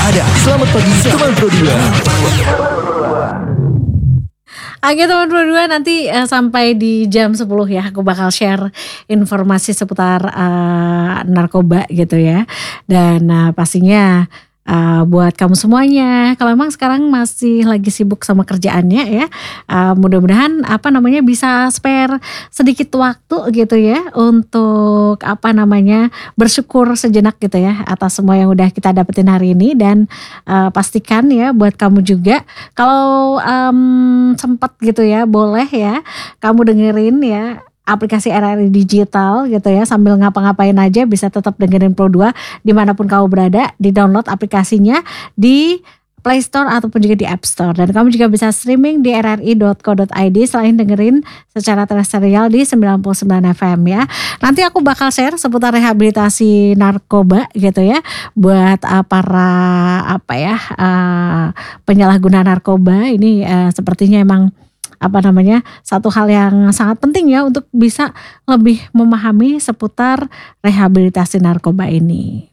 ada Selamat Pagi Teman Pro 2. Oke teman Pro 2, nanti sampai di jam 10 ya aku bakal share informasi seputar narkoba gitu ya. Dan pastinya buat kamu semuanya, kalau emang sekarang masih lagi sibuk sama kerjaannya ya, mudah-mudahan bisa spare sedikit waktu gitu ya untuk bersyukur sejenak gitu ya atas semua yang udah kita dapetin hari ini. Dan pastikan ya buat kamu juga kalau sempat gitu ya, boleh ya kamu dengerin ya aplikasi RRI Digital gitu ya, sambil ngapa-ngapain aja bisa tetap dengerin Pro 2 dimanapun kamu berada. Di download aplikasinya di Play Store ataupun juga di App Store. Dan kamu juga bisa streaming di rri.co.id selain dengerin secara terestrial di 99 FM ya. Nanti aku bakal share seputar rehabilitasi narkoba gitu ya, buat para penyalahguna narkoba ini. Sepertinya emang satu hal yang sangat penting ya untuk bisa lebih memahami seputar rehabilitasi narkoba ini.